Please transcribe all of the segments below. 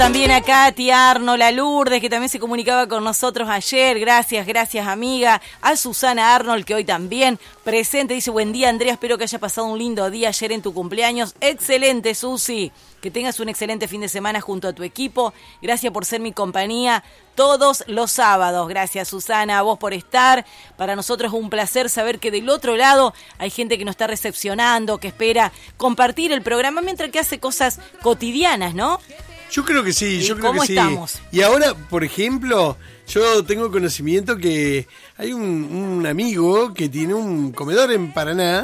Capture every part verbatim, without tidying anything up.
También a Katy, Arnold, a Lourdes, que también se comunicaba con nosotros ayer. Gracias, gracias, amiga. A Susana Arnold, que hoy también presente. Dice, buen día, Andrea. Espero que haya pasado un lindo día ayer en tu cumpleaños. Excelente, Susi. Que tengas un excelente fin de semana junto a tu equipo. Gracias por ser mi compañía todos los sábados. Gracias, Susana, a vos por estar. Para nosotros es un placer saber que del otro lado hay gente que nos está recepcionando, que espera compartir el programa mientras que hace cosas cotidianas, ¿no? Yo creo que sí, yo creo que sí. ¿Cómo estamos? Y ahora, por ejemplo, yo tengo conocimiento que hay un, un amigo que tiene un comedor en Paraná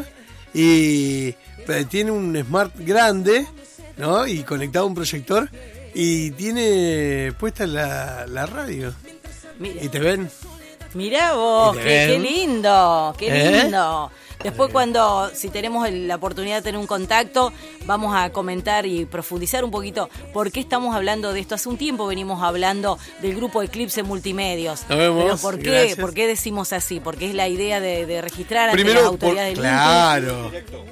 y tiene un Smart grande, ¿no? Y conectado a un proyector y tiene puesta la, la radio. Mira. Y te ven. Mirá vos, qué, qué lindo, qué ¿Eh? lindo. Después cuando, si tenemos el, la oportunidad de tener un contacto, vamos a comentar y profundizar un poquito por qué estamos hablando de esto. Hace un tiempo venimos hablando del grupo Eclipse Multimedios. Nos vemos. Pero ¿por qué, Gracias. ¿por qué decimos así? Porque es la idea de, de registrar ante Primero, las autoridades por, del claro.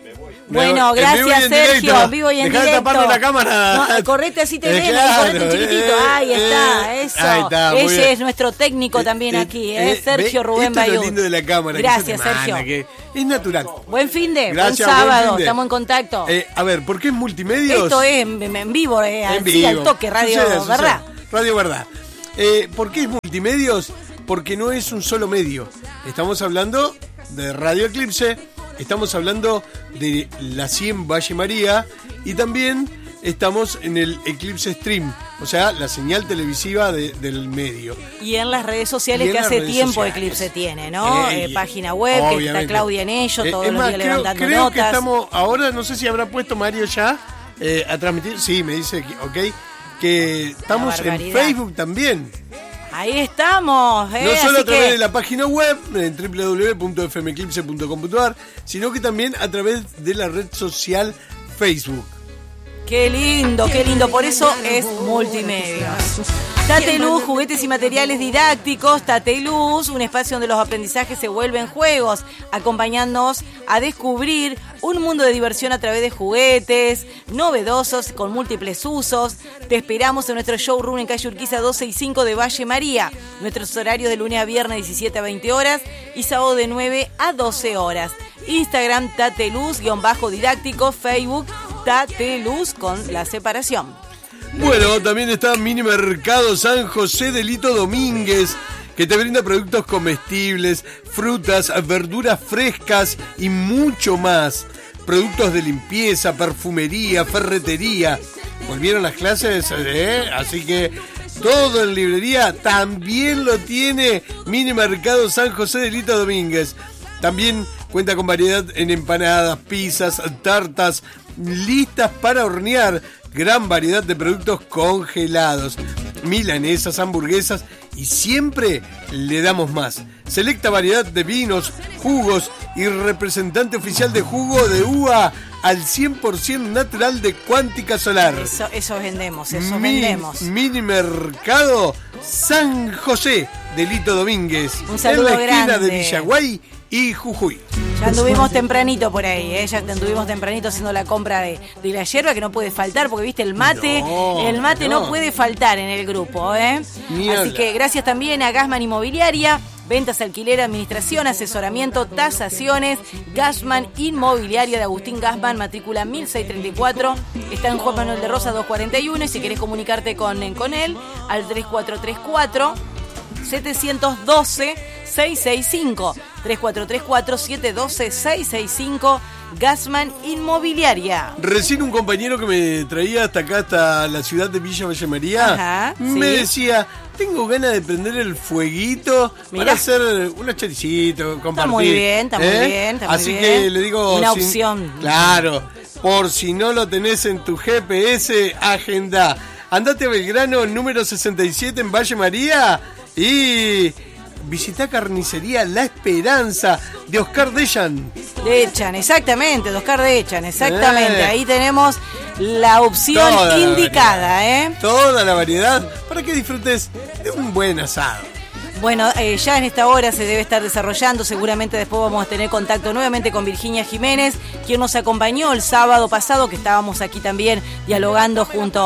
Bueno, En vivo y gracias, en Sergio, directo. en vivo y en Dejá de directo. taparnos la cámara. No, correte así te Eh, ven, claro, correte chiquitito. eh, Ahí está, eh, eso. ahí está, muy Ese bien. es nuestro técnico también Eh, aquí, ¿eh? eh, Sergio ve, Rubén esto es Bayú. lo lindo de la cámara. Gracias, que se te Sergio. manda, que es natural. Buen fin de, Gracias, buen sábado, buen fin de. estamos en contacto. Eh, a ver, ¿por qué es multimedios? Esto es en, en vivo, eh, En así vivo. al toque, radio, Sucede, sucede. ¿verdad? Radio Verdad. Eh, ¿Por qué es multimedios? Porque no es un solo medio. Estamos hablando de Radio Eclipse, estamos hablando de la cien Valle María y también estamos en el Eclipse Stream, o sea, la señal televisiva de, del medio. Y en las redes Y sociales en que las hace redes tiempo sociales. Eclipse tiene, ¿no? Eh, Eh, página web, que está obviamente. Claudia en ello, Eh, todos es los más, días creo, levantando creo que notas. estamos, ahora no sé si habrá puesto Mario ya eh, a transmitir, sí, me dice, que, ok, que estamos en barbaridad. Facebook también. Ahí estamos, ¿eh? No solo Así a través que de la página web, en doble u doble u doble u punto f m eclipse punto com punto a r, sino que también a través de la red social Facebook. qué lindo, qué lindo, por eso es multimedia. Tateluz, juguetes y materiales didácticos. Tateluz, un espacio donde los aprendizajes se vuelven juegos, acompañándonos a descubrir un mundo de diversión a través de juguetes novedosos con múltiples usos. Te esperamos en nuestro showroom en calle Urquiza doscientos sesenta y cinco de Valle María. Nuestros horarios de lunes a viernes diecisiete a veinte horas y sábado de nueve a doce horas. Instagram Tateluz-didáctico, Facebook Tateluz con la separación. Bueno, también está Mini Mercado San José de Lito Domínguez, que te brinda productos comestibles, frutas, verduras frescas y mucho más. Productos de limpieza, perfumería, ferretería. Volvieron las clases, ¿eh? Así que todo en librería también lo tiene Mini Mercado San José de Lito Domínguez. También cuenta con variedad en empanadas, pizzas, tartas, listas para hornear. Gran variedad de productos congelados, milanesas, hamburguesas y siempre le damos más. Selecta variedad de vinos, jugos y representante oficial de jugo de uva al cien por ciento natural de Cuántica Solar. Eso, eso vendemos, eso Mi- vendemos. Mini Mercado San José de Lito Domínguez. Un saludo en la esquina grande. de Villaguay y Jujuy. Ya anduvimos tempranito por ahí, ¿eh? Ya anduvimos tempranito haciendo la compra de, de la yerba que no puede faltar, porque viste, el mate, No, el mate no. no. puede faltar en el grupo, ¿eh? Ni Así hablar. que gracias también a Gasman Inmobiliaria, ventas, alquiler, administración, asesoramiento, tasaciones. Gasman Inmobiliaria de Agustín Gasman, matrícula mil seiscientos treinta y cuatro, está en Juan Manuel de Rosas doscientos cuarenta y uno, y si querés comunicarte con, con él, al tres cuatro tres cuatro, siete uno dos, seis seis cinco, tres cuatro tres cuatro, siete uno dos, seis seis cinco, Gasman Inmobiliaria. Recién un compañero que me traía hasta acá, hasta la ciudad de Villa Valle María, Ajá, me sí. decía, tengo ganas de prender el fueguito Mirá. para hacer unos choricitos, compartir. Está muy bien, está muy ¿Eh? bien, está muy Así bien. que le digo... Una si- opción. Claro, por si no lo tenés en tu G P S, agenda. Andate a Belgrano número sesenta y siete en Valle María y... visita Carnicería La Esperanza de Oscar Dejan. Dechan, exactamente, de Oscar Dechan, exactamente. Eh. Ahí tenemos la opción Toda la indicada, variedad. ¿eh? Toda la variedad para que disfrutes de un buen asado. Bueno, eh, ya en esta hora se debe estar desarrollando, seguramente después vamos a tener contacto nuevamente con Virginia Jiménez, quien nos acompañó el sábado pasado, que estábamos aquí también dialogando junto,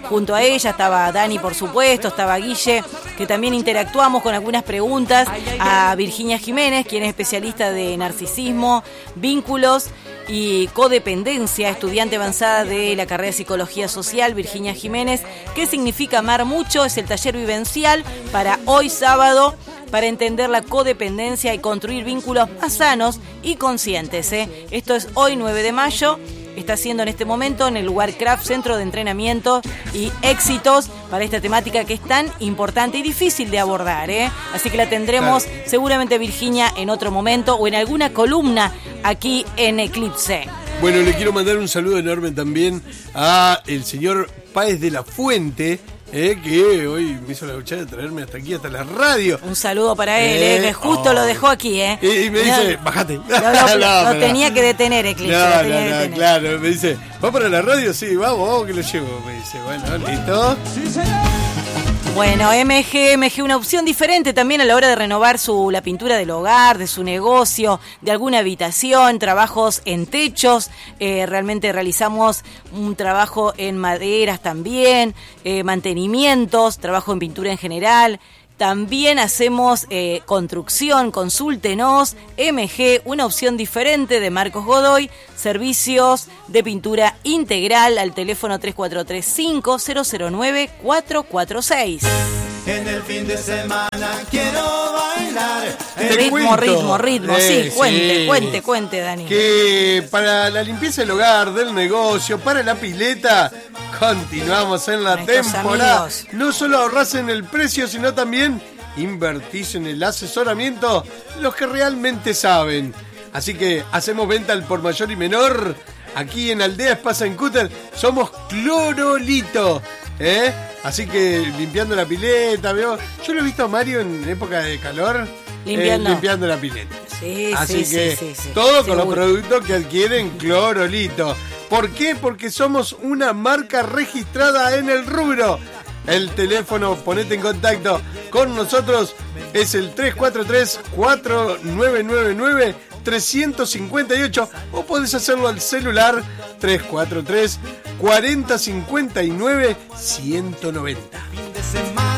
junto a ella, estaba Dani por supuesto, estaba Guille, que también interactuamos con algunas preguntas, a Virginia Jiménez, quien es especialista de narcisismo, vínculos y codependencia, estudiante avanzada de la carrera de Psicología Social, Virginia Jiménez. ¿Qué significa amar mucho? Es el taller vivencial para hoy sábado, para entender la codependencia y construir vínculos más sanos y conscientes, ¿eh? Esto es hoy nueve de mayo, está siendo en este momento en el lugar Craft, Centro de Entrenamiento y Éxitos, para esta temática que es tan importante y difícil de abordar, ¿eh? Así que la tendremos claro. seguramente Virginia en otro momento o en alguna columna aquí en Eclipse. Bueno, le quiero mandar un saludo enorme también a el señor Páez de la Fuente, Eh, que hoy me hizo la lucha de traerme hasta aquí, hasta la radio. Un saludo para él, eh, eh que justo oh. lo dejó aquí, ¿eh? Y, y me dice, no, bájate. Lo, lo, no, lo tenía que detener, Eclipse. No, lo no, tenía no, que detener. claro. Me dice, ¿va para la radio? Sí, vamos, vamos que lo llevo. Me dice, bueno, listo. Sí, señor. Bueno, M G, M G, una opción diferente también a la hora de renovar su la pintura del hogar, de su negocio, de alguna habitación, trabajos en techos. Eh, realmente realizamos un trabajo en maderas también, eh, mantenimientos, trabajo en pintura en general. También hacemos eh, construcción, consúltenos, M G, una opción diferente de Marcos Godoy, servicios de pintura integral al teléfono tres cuatro tres cinco cero cero nueve cuatro cuatro seis. En el fin de semana quiero bailar. Ritmo, cuento, ritmo, ritmo, eh, sí, cuente, sí. cuente, cuente, Dani. Que para la limpieza del hogar, del negocio, para la pileta, continuamos en la Nuestros temporada. Amigos. No solo ahorrás en el precio, sino también invertís en el asesoramiento de los que realmente saben. Así que hacemos venta al por mayor y menor. Aquí en Aldea Espaza en Cúter somos Clorolito, ¿eh? Así que limpiando la pileta, veo. Yo lo he visto a Mario en época de calor limpiando, eh, limpiando la pileta. Sí, Así sí, que sí, sí, sí. todo Seguro. con los productos que adquieren Clorolito. ¿Por qué? Porque somos una marca registrada en el rubro. El teléfono, ponete en contacto con nosotros, es el tres cuatro tres cuatro nueve nueve nueve tres cinco ocho o podés hacerlo al celular tres cuatro tres cuatro cero cinco nueve uno nueve cero.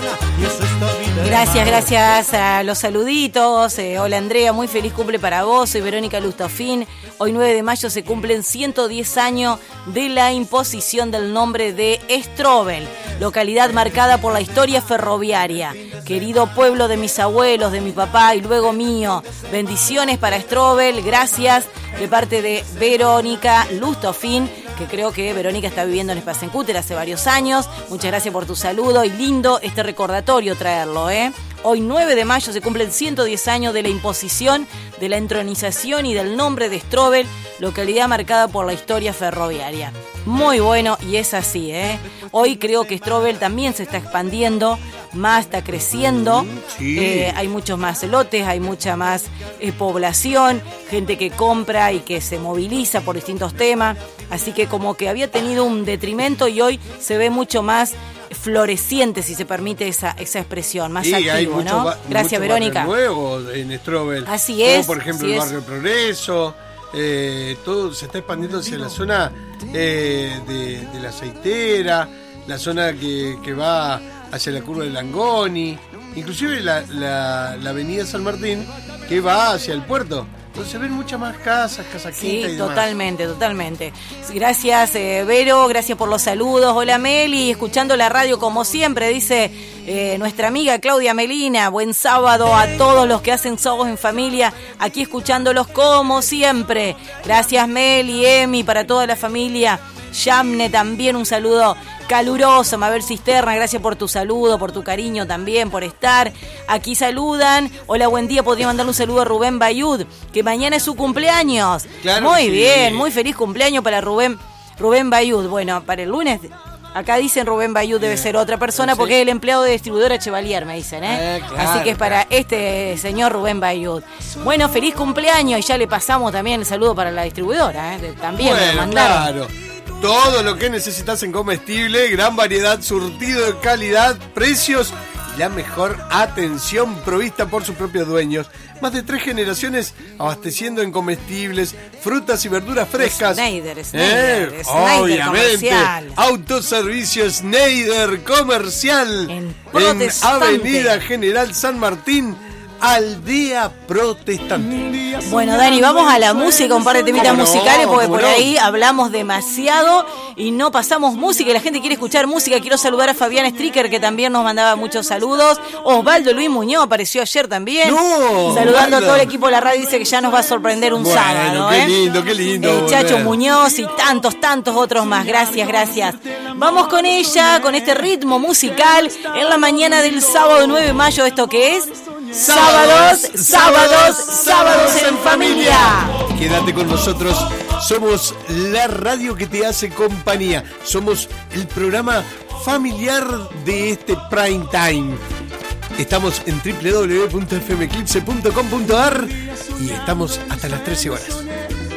Gracias, gracias a los saluditos. Eh, hola Andrea, muy feliz cumple para vos. Soy Verónica Lustofín. Hoy nueve de mayo se cumplen ciento diez años de la imposición del nombre de Strobel, localidad marcada por la historia ferroviaria. Querido pueblo de mis abuelos, de mi papá y luego mío. Bendiciones para Strobel, gracias de parte de Verónica Lustofín, que creo que Verónica está viviendo en Espaza en Cúter hace varios años. Muchas gracias por tu saludo y lindo este recordatorio traerlo, ¿eh? Hoy nueve de mayo se cumplen ciento diez años de la imposición, de la entronización y del nombre de Strobel, localidad marcada por la historia ferroviaria. Muy bueno, y es así, ¿eh? Hoy creo que Strobel también se está expandiendo, más está creciendo, sí. eh, hay muchos más lotes, hay mucha más eh, población, gente que compra y que se moviliza por distintos temas, así que como que había tenido un detrimento y hoy se ve mucho más floreciente, si se permite esa, esa expresión, más sí, activo, hay mucho, ¿no? Ba- Gracias, Verónica. Nuevo en Strobel. Así es. Como por ejemplo así el es. barrio Progreso, eh, todo se está expandiendo hacia la zona eh, de, de la aceitera, la zona que, que va hacia la curva de Langoni, inclusive la, la, la avenida San Martín que va hacia el puerto. Entonces se ven muchas más casas, casa quinta Sí, y demás. totalmente, totalmente. Gracias, eh, Vero, gracias por los saludos. Hola, Meli, escuchando la radio como siempre, dice eh, nuestra amiga Claudia Melina. Buen sábado a todos los que hacen Sábados en Familia, aquí escuchándolos como siempre. Gracias, Meli, Emi, para toda la familia. Yamne también, un saludo caluroso. Mabel Cisterna, gracias por tu saludo, por tu cariño también, por estar. Aquí saludan. Hola, buen día. Podría mandarle un saludo a Rubén Bayud, que mañana es su cumpleaños. Claro, muy sí. bien, muy feliz cumpleaños para Rubén Rubén Bayud. Bueno, para el lunes, acá dicen Rubén Bayud debe ser otra persona, sí. porque es el empleado de distribuidora Chevalier, me dicen, ¿eh? Eh, claro, Así que es para este señor Rubén Bayud. Bueno, feliz cumpleaños, y ya le pasamos también el saludo para la distribuidora, ¿eh? También bueno, me mandaron. Claro. Todo lo que necesitas en comestible, gran variedad, surtido de calidad, precios la mejor atención provista por sus propios dueños. Más de tres generaciones abasteciendo en comestibles, frutas y verduras frescas. Schneider, Schneider, eh, Schneider obviamente. Comercial. Autoservicio Schneider Comercial. En, en Avenida General San Martín, Aldea Protestante. Bueno, Dani, vamos a la música, un par de temitas ¿Cómo no? musicales, porque ¿Cómo por no? ahí hablamos demasiado y no pasamos música y la gente quiere escuchar música. Quiero saludar a Fabián Stricker, que también nos mandaba muchos saludos. Osvaldo Luis Muñoz apareció ayer también. No, saludando Osvaldo. a todo el equipo de la radio, dice que ya nos va a sorprender un Bueno, sábado. qué ¿eh? lindo, qué lindo. El Chacho volver. Muñoz y tantos, tantos otros más. Gracias, gracias. Vamos con ella, con este ritmo musical, en la mañana del sábado nueve de mayo. ¿Esto qué es? Sábados, sábados, sábados en familia. Quédate con nosotros. Somos la radio que te hace compañía. Somos el programa familiar de este prime time. Estamos en doble u doble u doble u punto f m eclipse punto com punto a r y estamos hasta las trece horas.